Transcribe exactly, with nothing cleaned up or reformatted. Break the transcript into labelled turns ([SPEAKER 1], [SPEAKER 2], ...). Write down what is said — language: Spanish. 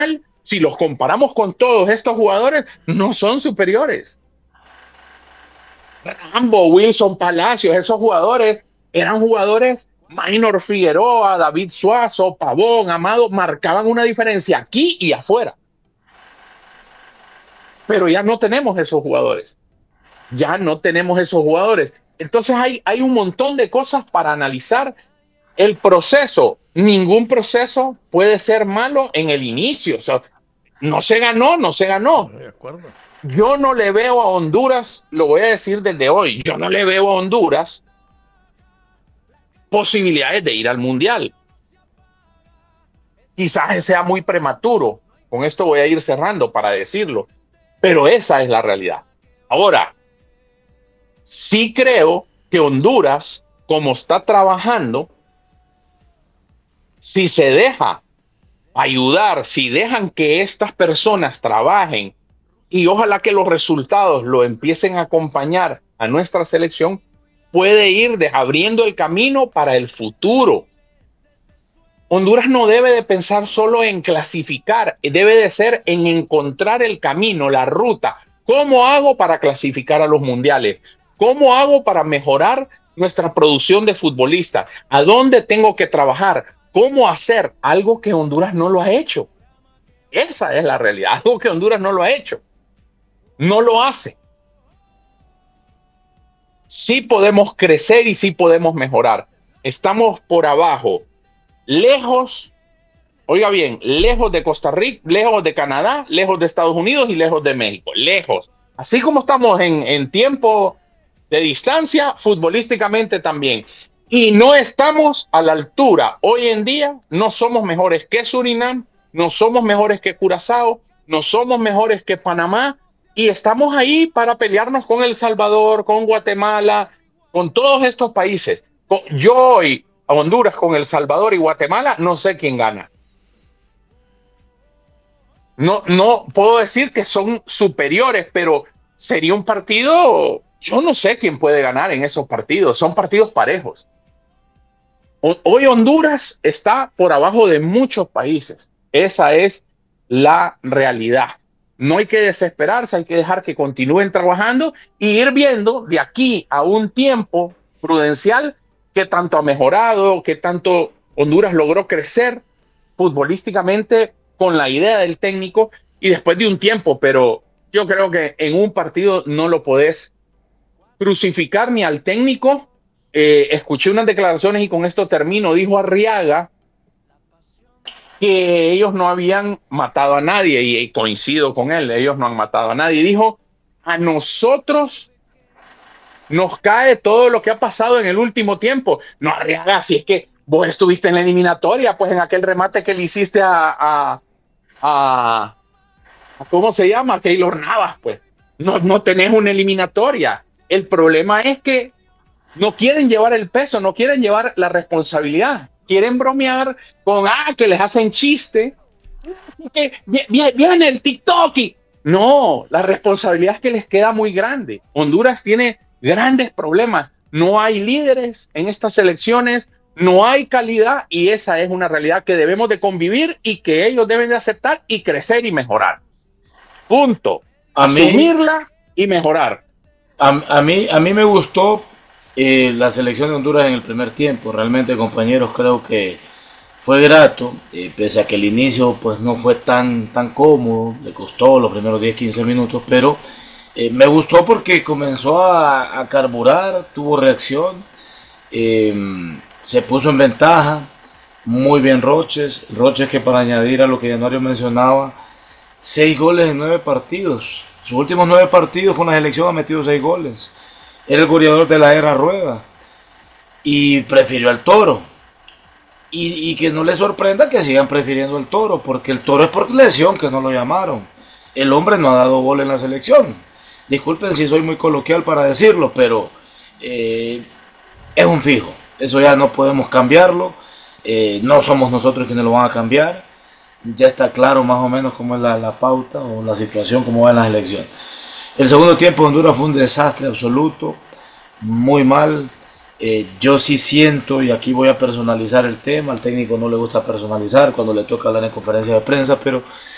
[SPEAKER 1] si los comparamos con todos estos jugadores, no son superiores. Rambo, Wilson Palacios, esos jugadores eran jugadores. Minor Figueroa, David Suazo, Pavón, Amado, marcaban una diferencia aquí y afuera. Pero ya no tenemos esos jugadores. Ya no tenemos esos jugadores. Entonces hay, hay un montón de cosas para analizar. El proceso, ningún proceso puede ser malo en el inicio. O sea, no se ganó, no se ganó.
[SPEAKER 2] De acuerdo.
[SPEAKER 1] Yo no le veo a Honduras, lo voy a decir desde hoy, yo no le veo a Honduras posibilidades de ir al Mundial. Quizás sea muy prematuro. Con esto voy a ir cerrando para decirlo. Pero esa es la realidad. Ahora, sí creo que Honduras, como está trabajando, si se deja ayudar, si dejan que estas personas trabajen y ojalá que los resultados lo empiecen a acompañar a nuestra selección, puede ir abriendo el camino para el futuro. Honduras no debe de pensar solo en clasificar, debe de ser en encontrar el camino, la ruta. ¿Cómo hago para clasificar a los mundiales? ¿Cómo hago para mejorar nuestra producción de futbolistas? ¿A dónde tengo que trabajar? ¿Cómo hacer algo que Honduras no lo ha hecho? Esa es la realidad, algo que Honduras no lo ha hecho. No lo hace. Sí podemos crecer y sí podemos mejorar. Estamos por abajo, lejos, oiga bien, lejos de Costa Rica, lejos de Canadá, lejos de Estados Unidos y lejos de México, lejos. Así como estamos en, en tiempo de distancia, futbolísticamente también. Y no estamos a la altura. Hoy en día no somos mejores que Surinam, no somos mejores que Curazao, no somos mejores que Panamá, y estamos ahí para pelearnos con El Salvador, con Guatemala, con todos estos países. Yo hoy a Honduras con El Salvador y Guatemala no sé quién gana. No, no puedo decir que son superiores, pero sería un partido, yo no sé quién puede ganar en esos partidos, son partidos parejos. Hoy Honduras está por abajo de muchos países, esa es la realidad. No hay que desesperarse, hay que dejar que continúen trabajando y ir viendo de aquí a un tiempo prudencial qué tanto ha mejorado, qué tanto Honduras logró crecer futbolísticamente con la idea del técnico y después de un tiempo, pero yo creo que en un partido no lo podés crucificar ni al técnico. Eh, escuché unas declaraciones y con esto termino, dijo Arriaga que ellos no habían matado a nadie y, y coincido con él, ellos no han matado a nadie. Dijo, a nosotros nos cae todo lo que ha pasado en el último tiempo. No, Arriaga, si es que vos estuviste en la eliminatoria, pues en aquel remate que le hiciste a, a, a, a ¿cómo se llama? A Keylor Navas, pues. No, no tenés una eliminatoria. El problema es que no quieren llevar el peso, no quieren llevar la responsabilidad. Quieren bromear con, ah, que les hacen chiste. Que viene el TikTok y... No, la responsabilidad es que les queda muy grande. Honduras tiene grandes problemas. No hay líderes en estas elecciones, no hay calidad y esa es una realidad que debemos de convivir y que ellos deben de aceptar y crecer y mejorar. Punto.
[SPEAKER 3] A mí,
[SPEAKER 1] Asumirla y mejorar.
[SPEAKER 3] a, a mí, a mí me gustó eh, la selección de Honduras en el primer tiempo. Realmente, compañeros, creo que fue grato, eh, pese a que el inicio pues no fue tan, tan cómodo, le costó los primeros diez quince minutos, pero eh, me gustó porque comenzó a, a carburar, tuvo reacción, eh, se puso en ventaja, muy bien Roches, Roches que para añadir a lo que Januario mencionaba, seis goles en nueve partidos, sus últimos nueve partidos con la selección ha metido seis goles, era el goleador de la era Rueda y prefirió al Toro. Y, y que no les sorprenda que sigan prefiriendo el Toro, porque el Toro es por lesión que no lo llamaron. El hombre no ha dado gol en la selección. Disculpen si soy muy coloquial para decirlo, pero eh, es un fijo. Eso ya no podemos cambiarlo. Eh, no somos nosotros quienes lo van a cambiar. Ya está claro más o menos cómo es la, la pauta o la situación, cómo va en la selección. El segundo tiempo de Honduras fue un desastre absoluto. Muy mal. Eh, yo sí siento, y aquí voy a personalizar el tema, al técnico no le gusta personalizar cuando le toca hablar en conferencia de prensa, pero